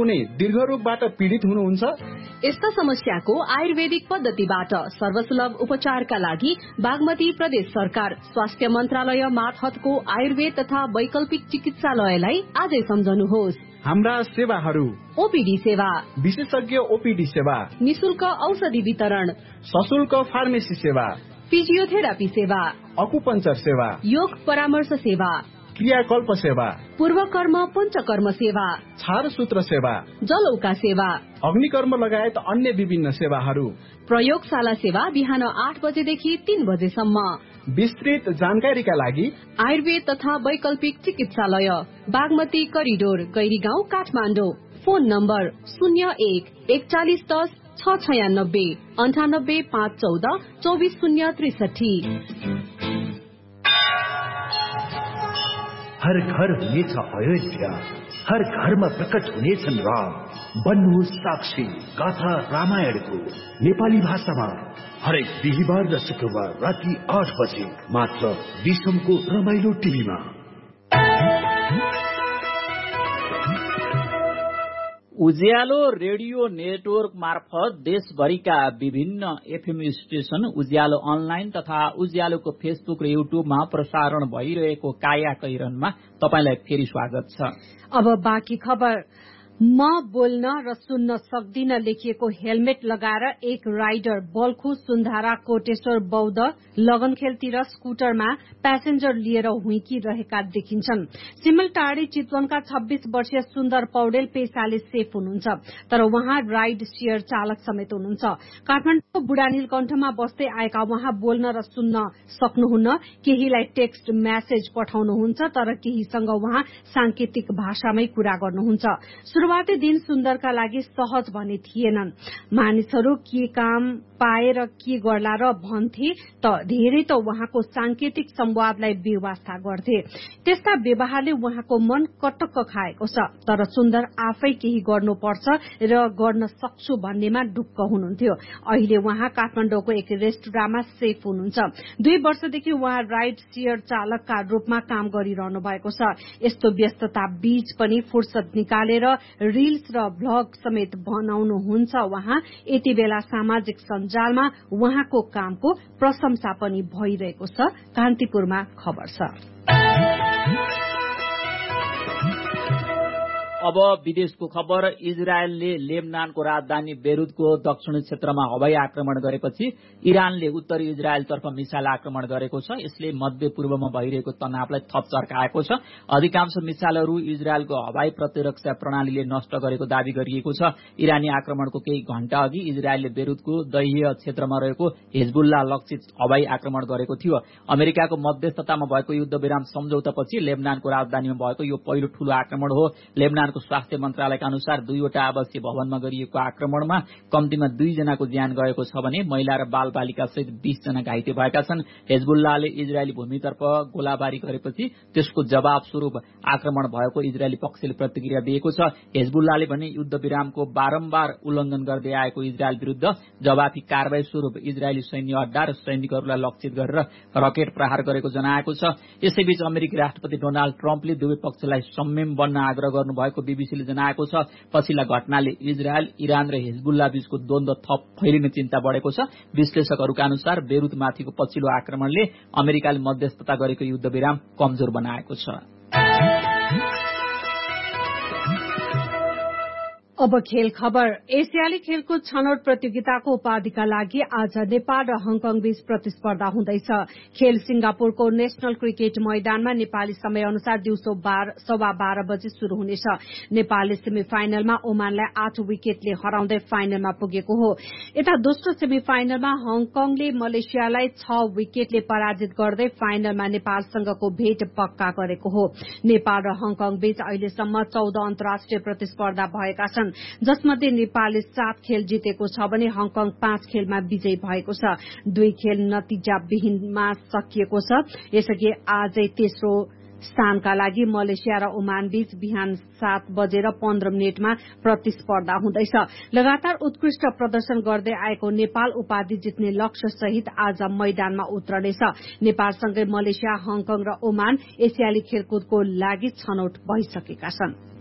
कुनै दीर्घ रोगबाट पीडित हुनुहुन्छ? यस्ता समस्याको आयुर्वेदिक पद्धतिबाट सर्वसुलभ उपचारका लागि बागमती प्रदेश सरकार स्वास्थ्य मन्त्रालय मार्फतको आयुर्वेद तथा वैकल्पिक चिकित्सालयलाई आजै सम्झनुहोस्। हाम्रा सेवाहरू: ओपीडी सेवा, विशेषज्ञ ओपीडी सेवा, निशुल्क औषधि वितरण, सशुल्क फार्मेसी सेवा, फिजियोथेरापी सेवा, अकुपञ्चर सेवा, योग परामर्श सेवा, क्रियाकल्प सेवा, पूर्वकर्म पञ्चकर्म सेवा, छारसूत्र सेवा, जलौका सेवा, अग्निकर्म लगायत अन्य विभिन्न सेवाहरू। प्रयोगशाला सेवा बिहान 8 बजेदेखि 3 बजेसम्म। विस्तृत जानकारीका लागि आयुर्वेद तथा वैकल्पिक चिकित्सालय, Bagmati corridor, Gairigaun, Kathmandu. Phone number 01 4110 696 98 514 24063। हर घर हुनेछ अयोध्या, हर घरमा प्रकट हुनेछन् राम। बन्नुहोस् साक्षी गाथा रामायणको नेपाली भाषामा हरेक बिहिबार र शुक्रबार राति 8 बजे मात्र विश्वको रमाइलो टिभीमा। उज्यालो रेडियो नेटवर्क मार्फत देशभरिका विभिन्न एफएम स्टेशन, उज्यालो अनलाइन तथा उज्यालोको फेसबुक र युट्युबमा प्रसारण भइरहेको काया कैरनमा तपाईलाई फेरि स्वागत छ। अब बाँकी खबर। म बोल्न र सुन्न सक्दिन लेखिएको हेलमेट लगाएर एक राइडर बल्खु सुन्धारा कोटेश्वर बौद्ध लगनखेलतिर स्कुटरमा प्यासेन्जर लिएर हुइकिरहेका देखिन्छन्। सिमलटारी चितवनका 26 वर्षीय सुन्दर पौडेल पेशाले सेफ हुनुहुन्छ, तर उहाँ राइड शेयर चालक समेत हुनुहुन्छ। काठमाडौँको बुढानीलकण्ठमा बस्दै आएका उहाँ बोल्न र सुन्न सक्नुहुन्न, केहीलाई टेक्स्ट म्यासेज पठाउनुहुन्छ, तर केहीसँग उहाँ सांकेतिक भाषामै कुरा गर्नुहुन्छ। शुरूआती दिन सुन्दरका लागि सहज भने थिएनन्। मानिसहरू के काम पाएर के गर्ला र भन्थे त धेरै त उहाँको सांकेतिक संवादलाई बेवास्ता गर्थे। त्यस्ता व्यवहारले उहाँको मन कटक्क खाएको छ, तर सुन्दर आफै केही गर्नुपर्छ र गर्न सक्छु भन्नेमा ढुक्क हुनुहुन्थ्यो। अहिले उहाँ काठमाडौँको एक रेस्टुराँमा सेफ हुनुहुन्छ। 2 वर्षदेखि उहाँ राइड शेयर चालकका रूपमा काम गरिरहनु भएको छ। यस्तो व्यस्तता बीच पनि फुर्सद निकालेर रिल्स र भ्लग समेत बनाउनुहुन्छ उहाँ। यति बेला सामाजिक सञ्जालमा उहाँको कामको प्रशंसा पनि भइरहेको छ। कान्तिपुरमा खबर छ। अब विदेशको खबर। इजरायलले लेबनानको राजधानी बेरुतको दक्षिणी क्षेत्रमा हवाई आक्रमण गरेपछि इरानले उत्तरी इजरायलतर्फ मिसाइल आक्रमण गरेको छ। यसले मध्यपूर्वमा भइरहेको तनावलाई थप चर्काएको छ। अधिकांश मिसाइलहरू इजरायलको हवाई प्रतिरक्षा प्रणालीले नष्ट गरेको दावी गरिएको छ। इरानी आक्रमणको केही घण्टा अघि इजरायलले बेरुतको दहिय क्षेत्रमा रहेको हिजबुल्ला लक्षित हवाई आक्रमण गरेको थियो। अमेरिकाको मध्यस्थतामा भएको युद्धविराम सम्झौतापछि लेबनानको राजधानीमा भएको यो पहिलो ठूलो आक्रमण हो। लेबनानको स्वास्थ्य मन्त्रालयका अनुसार 2वटा आवासीय भवनमा गरिएको आक्रमणमा कम्तीमा 2 जनाको ज्यान गएको छ भने महिला र बालबालिका सहित 20 जना घाइते भएका छन्। हिजबुल्लाले इजरायली भूमितर्फ गोलाबारी गरेपछि त्यसको जवाब स्वरूप आक्रमण भएको इजरायली पक्षले प्रतिक्रिया दिएको छ। हिजबुल्लाले भने युद्धविरामको बारम्बार उल्लङ्घन गर्दै आएको इजरायल विरुद्ध जवाफी कारबाही स्वरूप इजरायली सैन्य अड्डा र सैनिकहरूलाई लक्षित गरेर रकेट प्रहार गरेको जनाएको छ। यसैबीच अमेरिकी राष्ट्रपति डोनाल्ड ट्रम्पले दुवै पक्षलाई संयम बन्न आग्रह गर्नुभएको बीबीसीले जनाएको छ। पछिल्ला घटनाले इजरायल, इरान र हिजबुल्ला बीचको द्वन्द्व थप फैलिने चिन्ता बढेको छ। विश्लेषकहरूका अनुसार बेरुतमाथिको पछिल्लो आक्रमणले अमेरिकाले मध्यस्थता गरेको युद्धविराम कमजोर बनाएको छ। अब खेल खबर। एसियाली खेलको छनौट प्रतियोगिताको उपाधिका लागि आज नेपाल र हङकङ बीच प्रतिस्पर्धा हुँदैछ। खेल सिंगापुरको नेशनल क्रिकेट मैदानमा नेपाली समय अनुसार दिउँसो 12:15 बजे शुरू हुनेछ। नेपालले सेमिफाइनलमा ओमानलाई 8 विकेटले हराउँदै फाइनलमा पुगेको हो। यता दोस्रो सेमिफाइनलमा हङकङले मलेसियालाई 6 विकेटले पराजित गर्दै फाइनलमा नेपालसँगको भेट पक्का गरेको हो। नेपाल र हङकङ बीच अहिलेसम्म 14 अन्तर्राष्ट्रिय प्रतिस्पर्धा भएका छन्, जसमध्ये नेपालले 7 खेल जितेको छ भने हङकङ 5 खेलमा विजयी भएको छ। 2 खेल नतिजाविहीनमा सकिएको छ। यसअघि आजै तेस्रो स्थानका लागि मलेसिया र ओमान बीच बिहान 7:15 प्रतिस्पर्धा हुँदैछ। लगातार उत्कृष्ट प्रदर्शन गर्दै आएको नेपाल उपाधि जित्ने लक्ष्य सहित आज मैदानमा उत्रनेछ। नेपालसँगै मलेसिया, हङकङ र ओमान एसियाली खेलकुदको लागि छनौट भइसकेका छन्।